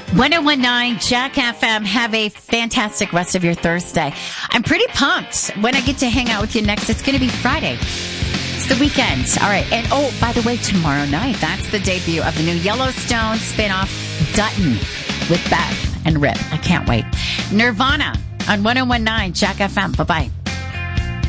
1019 Jack FM. Have a fantastic rest of your Thursday. I'm pretty pumped when I get to hang out with you next. It's going to be Friday. It's the weekend. All right. And oh, by the way, tomorrow night, that's the debut of the new Yellowstone spinoff, Dutton, with Beth and Rip. I can't wait. Nirvana on 1019 Jack FM. Bye-bye.